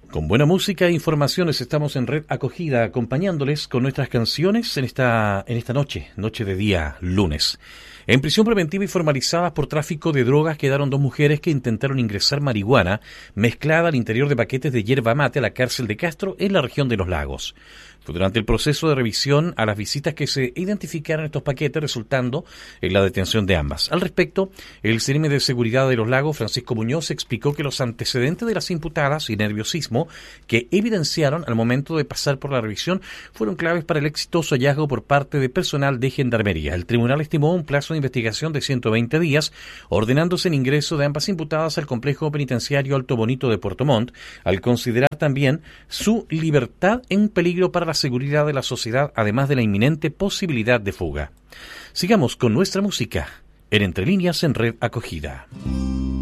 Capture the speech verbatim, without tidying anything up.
Con buena música e informaciones estamos en Red Acogida, acompañándoles con nuestras canciones en esta, en esta noche, noche de día lunes. En prisión preventiva y formalizadas por tráfico de drogas quedaron dos mujeres que intentaron ingresar marihuana mezclada al interior de paquetes de yerba mate a la cárcel de Castro en la región de Los Lagos. Fue durante el proceso de revisión a las visitas que se identificaron estos paquetes, resultando en la detención de ambas. Al respecto, el C N M de Seguridad de Los Lagos, Francisco Muñoz, explicó que los antecedentes de las imputadas y nerviosismo que evidenciaron al momento de pasar por la revisión fueron claves para el exitoso hallazgo por parte de personal de Gendarmería. El tribunal estimó un plazo de investigación de ciento veinte días, ordenándose el ingreso de ambas imputadas al complejo penitenciario Alto Bonito de Puerto Montt, al considerar también su libertad en peligro para la seguridad de la sociedad, además de la inminente posibilidad de fuga. Sigamos con nuestra música en Entre Líneas en Red Acogida.